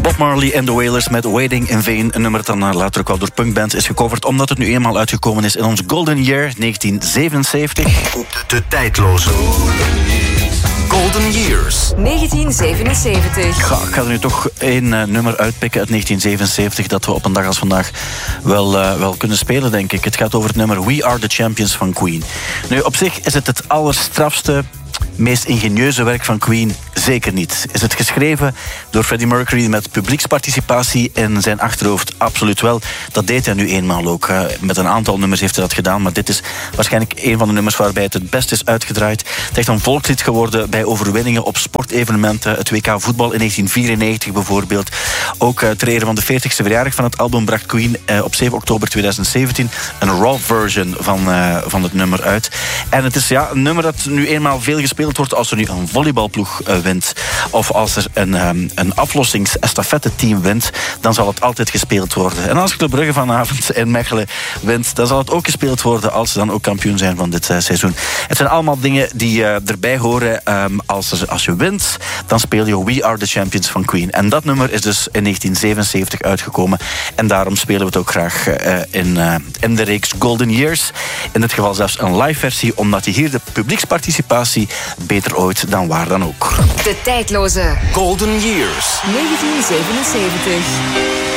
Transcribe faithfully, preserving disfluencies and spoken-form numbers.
Bob Marley en The Wailers met Waiting in Vain. Een nummer dat dan later ook wel door punkbands is gecoverd, omdat het nu eenmaal uitgekomen is in ons Golden Year negentien zevenenzeventig. De, de tijdloze Golden Years negentien zevenenzeventig. Ja, ik ga er nu toch één uh, nummer uitpikken uit negentien zevenenzeventig dat we op een dag als vandaag wel, uh, wel kunnen spelen, denk ik. Het gaat over het nummer We Are The Champions van Queen. Nu, op zich is het het allerstrafste, meest ingenieuze werk van Queen zeker niet. Is het geschreven door Freddie Mercury met publieksparticipatie in zijn achterhoofd? Absoluut wel. Dat deed hij nu eenmaal ook. Uh, met een aantal nummers heeft hij dat gedaan, maar dit is waarschijnlijk een van de nummers waarbij het het best is uitgedraaid. Het is echt een volkslied geworden bij overwinningen op sportevenementen. Het W K voetbal in negentien vierennegentig bijvoorbeeld. Ook uh, ter ere van de veertigste verjaardag van het album bracht Queen uh, op zeven oktober tweeduizend zeventien een raw version van, uh, van het nummer uit. En het is ja, een nummer dat nu eenmaal veel gespeeld wordt als er nu een volleybalploeg uh, wint. Of als er een, um, een aflossings-estafette-team wint, dan zal het altijd gespeeld worden. En als Club Brugge vanavond in Mechelen wint, dan zal het ook gespeeld worden als ze dan ook kampioen zijn van dit uh, seizoen. Het zijn allemaal dingen die uh, erbij horen. Um, als, er, als je wint, dan speel je We Are The Champions van Queen. En dat nummer is dus in negentien zevenenzeventig uitgekomen. En daarom spelen we het ook graag uh, in, uh, in de reeks Golden Years. In dit geval zelfs een live versie, omdat je hier de publieksparticipatie beter ooit dan waar dan ook. De tijdloze Golden Years negentien zevenenzeventig.